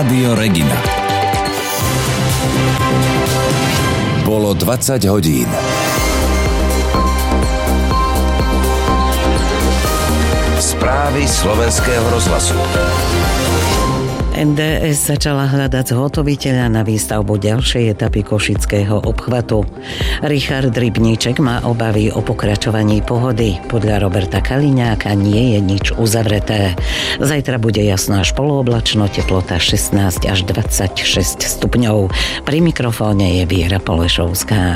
Rádio Regina. Bolo 20 hodín. Správy Slovenského rozhlasu. NDS začala hľadať zhotoviteľa na výstavbu ďalšej etapy košického obchvatu. Richard Rybníček má obavy o pokračovaní pohody. Podľa Roberta Kaliňáka nie je nič uzavreté. Zajtra bude jasno až polooblačno, teplota 16 až 26 stupňov. Pri mikrofóne je Viera Polešovská.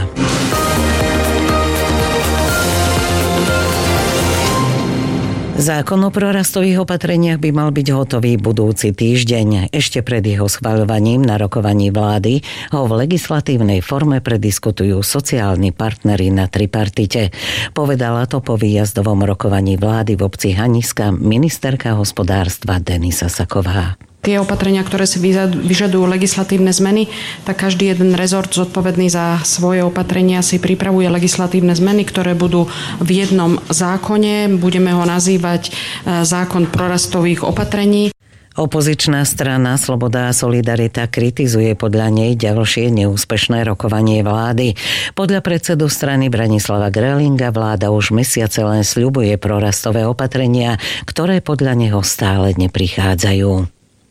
Zákon o prorastových opatreniach by mal byť hotový budúci týždeň. Ešte pred jeho schvaľovaním na rokovaní vlády ho v legislatívnej forme prediskutujú sociálni partneri na tripartite. Povedala to po výjazdovom rokovaní vlády v obci Haniska ministerka hospodárstva Denisa Saková. Tie opatrenia, ktoré si vyžadujú legislatívne zmeny, tak každý jeden rezort zodpovedný za svoje opatrenia si pripravuje legislatívne zmeny, ktoré budú v jednom zákone. Budeme ho nazývať zákon prorastových opatrení. Opozičná strana Sloboda a Solidarita kritizuje podľa nej ďalšie neúspešné rokovanie vlády. Podľa predsedu strany Branislava Grelinga vláda už mesiace len sľubuje prorastové opatrenia, ktoré podľa neho stále neprichádzajú.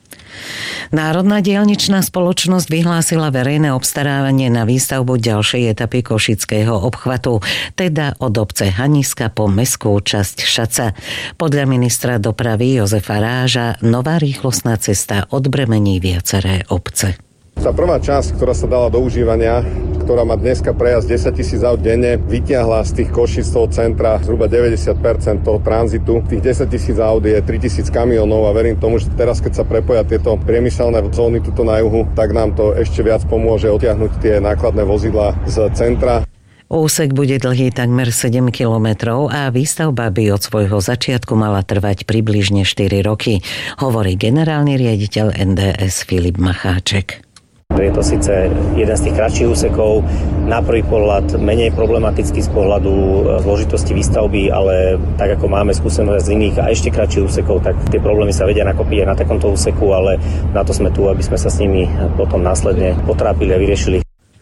Národná diaľničná spoločnosť vyhlásila verejné obstarávanie na výstavbu ďalšej etapy košického obchvatu, teda od obce Haniska po mestskú časť Šaca. Podľa ministra dopravy Jozefa Ráža nová rýchlostná cesta odbremení viaceré obce. Tá prvá časť, ktorá sa dala do užívania, ktorá má dneska prejazd 10 000 aut denne, vytiahla z tých Košíc toho centra zhruba 90% toho tranzitu. Tých 10 000 aut je 3 000 kamionov a verím tomu, že teraz, keď sa prepoja tieto priemyselné zóny tuto na juhu, tak nám to ešte viac pomôže odtiahnuť tie nákladné vozidlá z centra. Úsek bude dlhý takmer 7 kilometrov a výstavba by od svojho začiatku mala trvať približne 4 roky, hovorí generálny riaditeľ NDS Filip Macháček. Je to síce jeden z tých kratších úsekov, na prvý pohľad menej problematický z pohľadu zložitosti výstavby, ale tak ako máme skúsenosť z iných a ešte kratších úsekov, tak tie problémy sa vedia nakopiť aj na takomto úseku, ale na to sme tu, aby sme sa s nimi potom následne potrápili a vyriešili.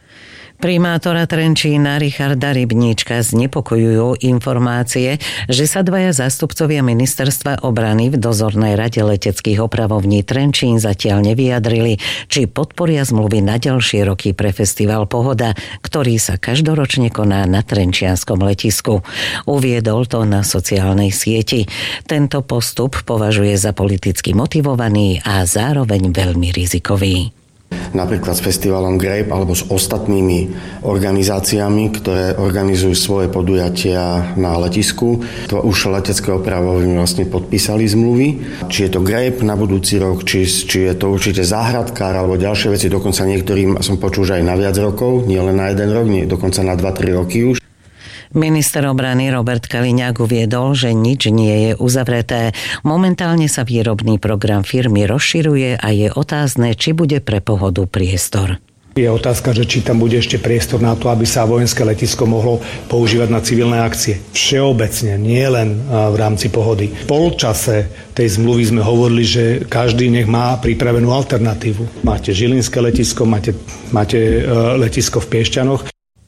Primátora Trenčína Richarda Rybníčka znepokojujú informácie, že sa dvaja zástupcovia ministerstva obrany v dozornej rade leteckých opravovní Trenčín zatiaľ nevyjadrili, či podporia zmluvy na ďalšie roky pre festival Pohoda, ktorý sa každoročne koná na trenčianskom letisku. Uviedol to na sociálnej sieti. Tento postup považuje za politicky motivovaný a zároveň veľmi rizikový. Napríklad s festivalom Grape alebo s ostatnými organizáciami, ktoré organizujú svoje podujatia na letisku. To už letecké opravovne vlastne podpísali zmluvy. Či je to Grape na budúci rok, či je to určite záhradkár alebo ďalšie veci, dokonca niektorým som počul, že aj na viac rokov, nie len na 1 rok, nie, dokonca na 2-3 roky už. Minister obrany Robert Kaliňák uviedol, že nič nie je uzavreté. Momentálne sa výrobný program firmy rozširuje a je otázne, či bude pre Pohodu priestor. Je otázka, že či tam bude ešte priestor na to, aby sa vojenské letisko mohlo používať na civilné akcie. Všeobecne, nie len v rámci Pohody. V polčase tej zmluvy sme hovorili, že každý nech má pripravenú alternatívu. Máte žilinské letisko, máte letisko v Piešťanoch.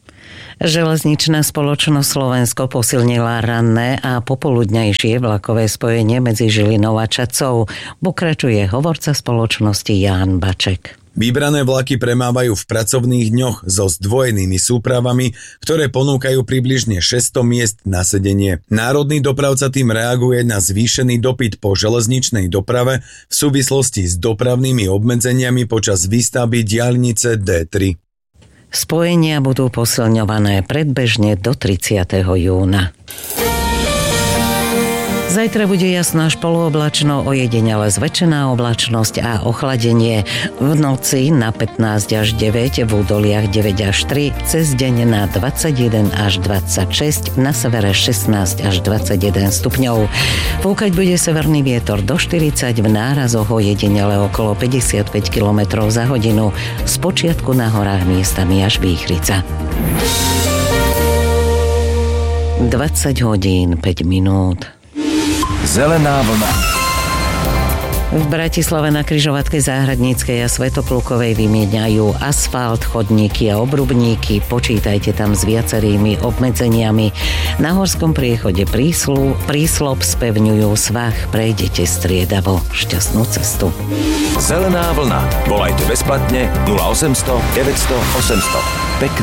Železničná spoločnosť Slovensko posilnila ranné a popoludňajšie vlakové spojenie medzi Žilinou a Čadcov. Pokračuje hovorca spoločnosti Ján Baček. Vybrané vlaky premávajú v pracovných dňoch so zdvojenými súpravami, ktoré ponúkajú približne 600 miest na sedenie. Národný dopravca tým reaguje na zvýšený dopyt po železničnej doprave v súvislosti s dopravnými obmedzeniami počas výstavby diaľnice D3. Spojenia budú posilňované predbežne do 30. júna. Zajtra bude jasno až polooblačno, ojedinele zväčšená oblačnosť a ochladenie. V noci na 15 až 9, v údoliach 9 až 3, cez deň na 21 až 26, na severe 16 až 21 stupňov. Fúkať bude severný vietor do 40, v nárazoch ojedinele okolo 55 km za hodinu. Spočiatku na horách miestami až výchrica. 20 hodín 5 minút. Zelená vlna. V Bratislave na križovatke Záhradníckej a Svätoplukovej vymieňajú asfalt, chodníky a obrubníky. Počítajte tam s viacerými obmedzeniami. Na horskom priechode príslob spevňujú svah. Prejdete striedavo. Šťastnú cestu. Zelená vlna. Volajte bezplatne 0800 900 800. Pekný